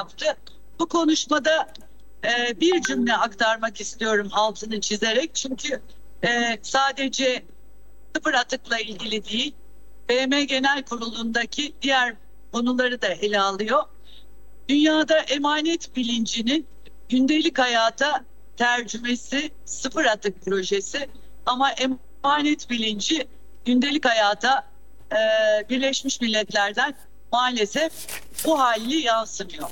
yaptı. Bu konuşmada bir cümle aktarmak istiyorum altını çizerek. Çünkü sadece sıfır atıkla ilgili değil, BM Genel Kurulu'ndaki diğer konuları da ele alıyor. Dünyada emanet bilincinin gündelik hayata tercümesi sıfır atık projesi, ama emanet bilinci gündelik hayata Birleşmiş Milletler'den maalesef bu hali yansımıyor.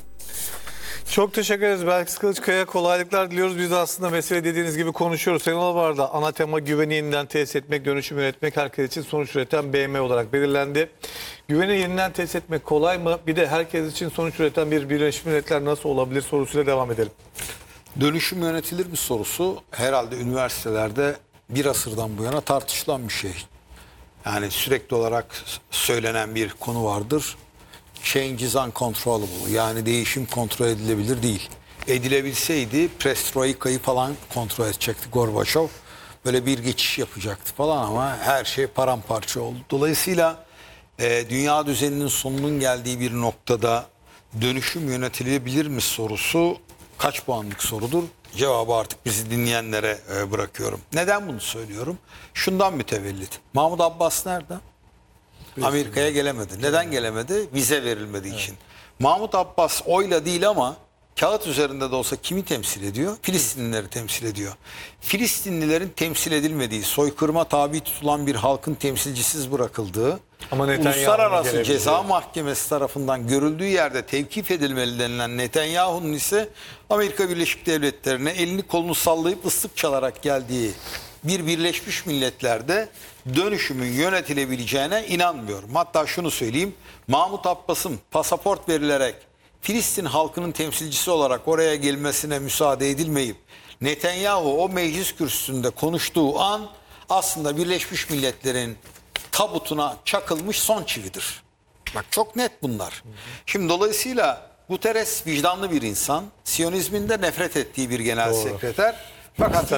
Çok teşekkür ederiz Belkıs Kılıçkaya. Kolaylıklar diliyoruz. Biz de aslında mesele dediğiniz gibi konuşuyoruz. Sayın Olavar'da ana tema güveni yeniden tesis etmek, dönüşüm yönetmek, herkes için sonuç üreten BM olarak belirlendi. Güveni yeniden tesis etmek kolay mı? Bir de herkes için sonuç üreten bir Birleşmiş Milletler nasıl olabilir sorusuyla devam edelim. Dönüşüm yönetilir mi sorusu herhalde üniversitelerde bir asırdan bu yana tartışılan bir şey. Yani sürekli olarak söylenen bir konu vardır. Change is uncontrollable. Yani değişim kontrol edilebilir değil. Edilebilseydi Perestroika'yı falan kontrol edecekti Gorbaçov. Böyle bir geçiş yapacaktı falan ama her şey paramparça oldu. Dolayısıyla dünya düzeninin sonunun geldiği bir noktada dönüşüm yönetilebilir mi sorusu kaç puanlık sorudur? Cevabı artık bizi dinleyenlere bırakıyorum. Neden bunu söylüyorum? Şundan mütevellit. Mahmut Abbas nerede? Amerika'ya gelemedi. Neden gelemedi? Vize verilmediği için. Mahmut Abbas oyla değil ama kağıt üzerinde de olsa kimi temsil ediyor? Filistinlileri temsil ediyor. Filistinlilerin temsil edilmediği, soykırıma tabi tutulan bir halkın temsilcisiz bırakıldığı, Ama Uluslararası Ceza Mahkemesi tarafından görüldüğü yerde tevkif edilmeli denilen Netanyahu'nun ise Amerika Birleşik Devletleri'ne elini kolunu sallayıp ıslık çalarak geldiği bir Birleşmiş Milletler'de dönüşümün yönetilebileceğine inanmıyorum. Hatta şunu söyleyeyim, Mahmut Abbas'ın pasaport verilerek Filistin halkının temsilcisi olarak oraya gelmesine müsaade edilmeyip Netanyahu o meclis kürsüsünde konuştuğu an aslında Birleşmiş Milletler'in tabutuna çakılmış son çividir. Bak çok net bunlar. Şimdi dolayısıyla Guterres vicdanlı bir insan, Siyonizmin de nefret ettiği bir genel sekreter. Fakat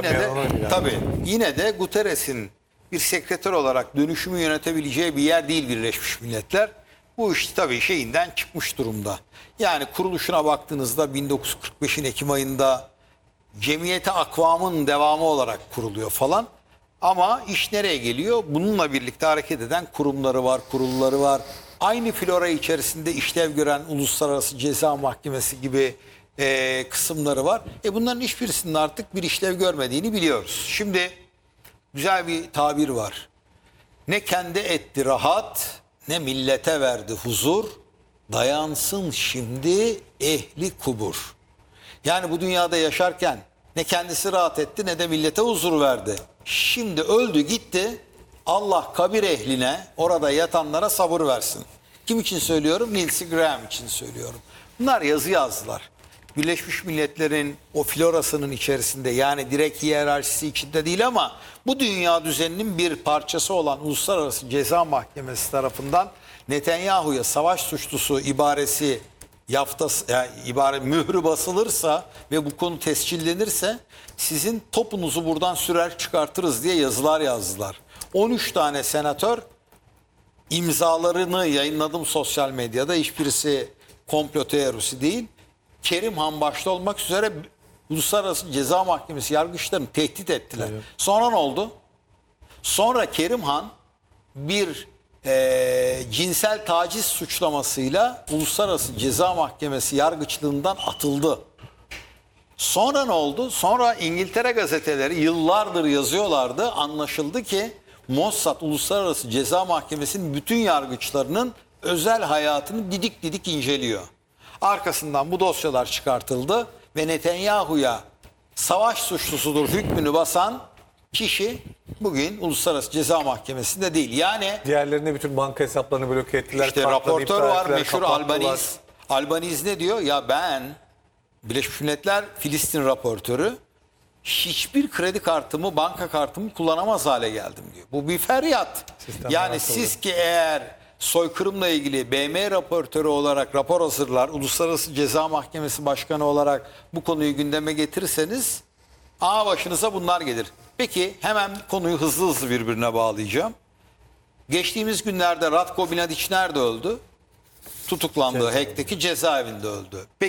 yine de Guterres'in bir sekreter olarak dönüşümü yönetebileceği bir yer değil Birleşmiş Milletler. Bu iş tabii şeyinden çıkmış durumda. Yani kuruluşuna baktığınızda 1945'in Ekim ayında Cemiyeti Akvam'ın devamı olarak kuruluyor falan. Ama iş nereye geliyor? Bununla birlikte hareket eden kurumları var, kurulları var. Aynı flora içerisinde işlev gören Uluslararası Ceza Mahkemesi gibi kısımları var. Bunların hiçbirisinin artık bir işlev görmediğini biliyoruz. Şimdi güzel bir tabir var. Ne kendi etti rahat, ne millete verdi huzur. Dayansın şimdi ehli kubur. Yani bu dünyada yaşarken ne kendisi rahat etti ne de millete huzur verdi. Şimdi öldü gitti. Allah kabir ehline, orada yatanlara sabır versin. Kim için söylüyorum? Lindsey Graham için söylüyorum. Bunlar yazı yazdılar. Birleşmiş Milletler'in o florasının içerisinde, yani direkt hiyerarşisi içinde değil ama bu dünya düzeninin bir parçası olan Uluslararası Ceza Mahkemesi tarafından Netanyahu'ya savaş suçlusu ibaresi mührü basılırsa ve bu konu tescillenirse sizin topunuzu buradan sürer çıkartırız diye yazılar yazdılar. 13 tane senatör imzalarını yayınladım sosyal medyada. Hiçbirisi komplo teorisi değil. Kerim Han başta olmak üzere Uluslararası Ceza Mahkemesi yargıçlarını tehdit ettiler. Evet. Sonra ne oldu? Sonra Kerim Han bir cinsel taciz suçlamasıyla Uluslararası Ceza Mahkemesi yargıçlığından atıldı. Sonra ne oldu? Sonra İngiltere gazeteleri yıllardır yazıyorlardı. Anlaşıldı ki Mossad Uluslararası Ceza Mahkemesi'nin bütün yargıçlarının özel hayatını didik didik inceliyor. Arkasından bu dosyalar çıkartıldı ve Netanyahu'ya savaş suçlusudur hükmünü basan kişi bugün Uluslararası Ceza Mahkemesi'nde değil. Yani diğerlerinde bütün banka hesaplarını bloke ettiler. İşte raportör var, meşhur Albaniz. Albaniz ne diyor? Ya ben Birleşmiş Milletler Filistin raportörü hiçbir kredi kartımı, banka kartımı kullanamaz hale geldim diyor. Bu bir feryat. Yani siz ki eğer soykırımla ilgili BM raportörü olarak rapor hazırlar, Uluslararası Ceza Mahkemesi Başkanı olarak bu konuyu gündeme getirirseniz başınıza bunlar gelir. Peki hemen konuyu hızlı hızlı birbirine bağlayacağım. Geçtiğimiz günlerde Ratko Mladic nerede öldü? Tutuklandığı Hack'teki cezaevinde öldü. Peki